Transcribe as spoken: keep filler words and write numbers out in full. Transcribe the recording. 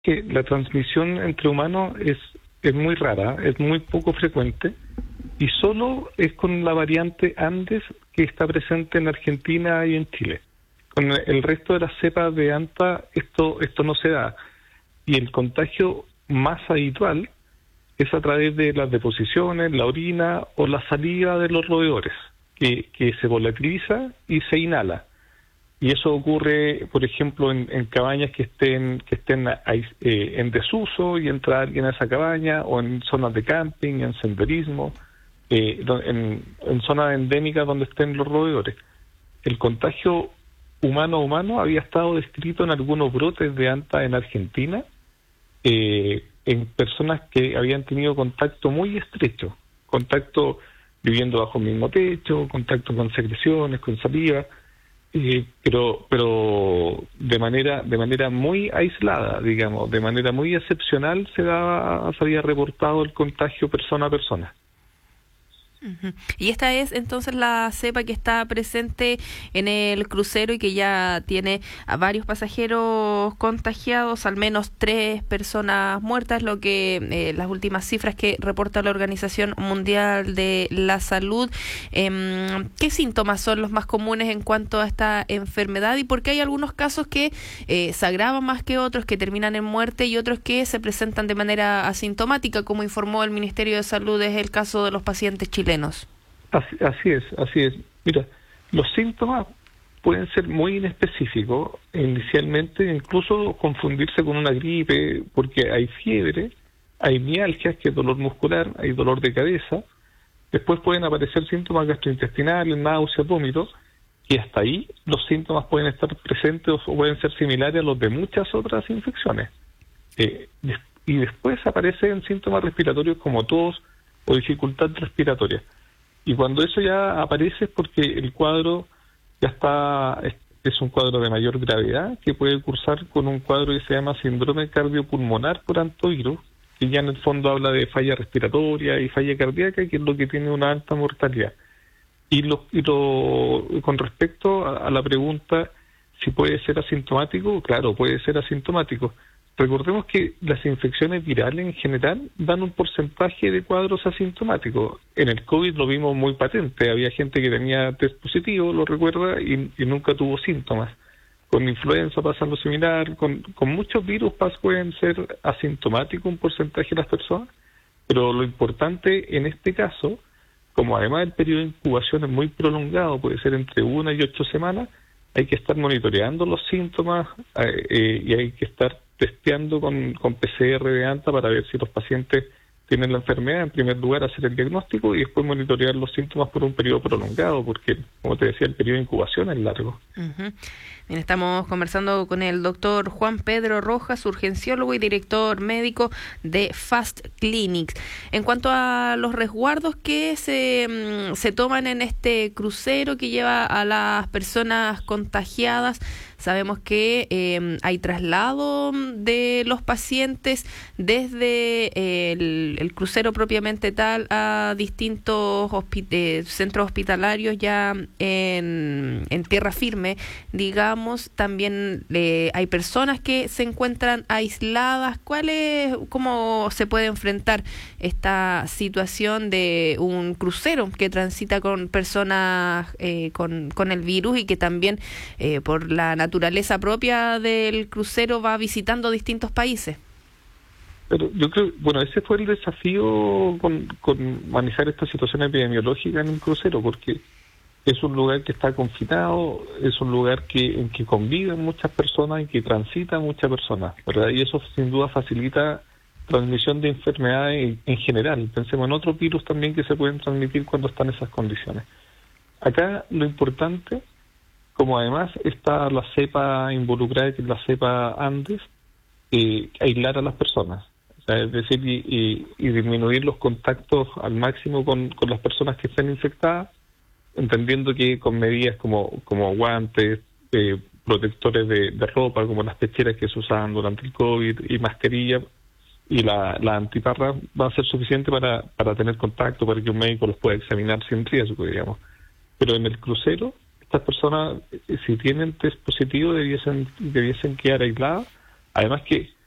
Que la transmisión entre humanos es, es muy rara, es muy poco frecuente y solo es con la variante Andes que está presente en Argentina y en Chile. Con el resto de las cepas de ANTA esto, esto no se da. Y el contagio más habitual es a través de las deposiciones, la orina o la saliva de los roedores, que, que se volatiliza y se inhala. Y eso ocurre, por ejemplo, en, en cabañas que estén que estén ahí, eh, en desuso y entra alguien a esa cabaña, o en zonas de camping, en senderismo, eh, en, en zonas endémicas donde estén los roedores. El contagio humano a humano había estado descrito en algunos brotes de ANTA en Argentina, eh, en personas que habían tenido contacto muy estrecho, contacto viviendo bajo el mismo techo, contacto con secreciones, con saliva. Eh, pero pero de manera de manera muy aislada, digamos, de manera muy excepcional se daba, se había reportado el contagio persona a persona. Uh-huh. Y esta es entonces la cepa que está presente en el crucero y que ya tiene a varios pasajeros contagiados, al menos tres personas muertas, lo que eh, las últimas cifras que reporta la Organización Mundial de la Salud. Eh, ¿Qué síntomas son los más comunes en cuanto a esta enfermedad y por qué hay algunos casos que eh, se agravan más que otros, que terminan en muerte, y otros que se presentan de manera asintomática, como informó el Ministerio de Salud? Es el caso de los pacientes chilenos. Así, así es, así es. Mira, los síntomas pueden ser muy inespecíficos inicialmente, incluso confundirse con una gripe, porque hay fiebre, hay mialgias, que es dolor muscular, hay dolor de cabeza. Después pueden aparecer síntomas gastrointestinales, náuseas, vómitos, y hasta ahí los síntomas pueden estar presentes o pueden ser similares a los de muchas otras infecciones. Eh, y después aparecen síntomas respiratorios como tos o dificultad respiratoria. Y cuando eso ya aparece es porque el cuadro ya está, es, es un cuadro de mayor gravedad, que puede cursar con un cuadro que se llama síndrome cardiopulmonar por antivirus, que ya en el fondo habla de falla respiratoria y falla cardíaca, que es lo que tiene una alta mortalidad. Y, lo, y lo, con respecto a, a la pregunta si puede ser asintomático, claro, puede ser asintomático. Recordemos que las infecciones virales en general dan un porcentaje de cuadros asintomáticos. En el COVID lo vimos muy patente. Había gente que tenía test positivo, lo recuerda, y, y nunca tuvo síntomas. Con influenza pasa lo similar. Con, con muchos virus pas pueden ser asintomáticos un porcentaje de las personas. Pero lo importante en este caso, como además el periodo de incubación es muy prolongado, puede ser entre una y ocho semanas, hay que estar monitoreando los síntomas eh, eh, y hay que estar testeando con, con P C R de ANTA para ver si los pacientes tienen la enfermedad. En primer lugar, hacer el diagnóstico y después monitorear los síntomas por un periodo prolongado, porque, como te decía, el periodo de incubación es largo. Uh-huh. Bien, estamos conversando con el doctor Juan Pedro Rojas, urgenciólogo y director médico de Fast Clinics. En cuanto a los resguardos que se, se toman en este crucero que lleva a las personas contagiadas, sabemos que eh, hay traslado de los pacientes desde el, el crucero propiamente tal a distintos hospi- eh, centros hospitalarios ya en, en tierra firme, digamos. También eh, hay personas que se encuentran aisladas. ¿Cuál es, cómo se puede enfrentar esta situación de un crucero que transita con personas eh, con, con el virus y que también eh, por la naturaleza propia del crucero va visitando distintos países? Pero yo creo, bueno, ese fue el desafío con, con manejar esta situación epidemiológica en un crucero, porque es un lugar que está confinado, es un lugar que en que conviven muchas personas y que transitan muchas personas, ¿verdad? Y eso sin duda facilita transmisión de enfermedades en general. Pensemos en otros virus también que se pueden transmitir cuando están en esas condiciones. Acá lo importante, como además está la cepa involucrada, que es la cepa Andes, eh, aislar a las personas. O sea, es decir, y, y, y disminuir los contactos al máximo con, con las personas que estén infectadas, entendiendo que con medidas como, como guantes, eh, protectores de, de ropa, como las pecheras que se usaban durante el COVID, y mascarilla, y la, la antiparra va a ser suficiente para, para tener contacto, para que un médico los pueda examinar sin riesgo, digamos. Pero en el crucero, estas personas, si tienen test positivo, debiesen, debiesen quedar aisladas. Además que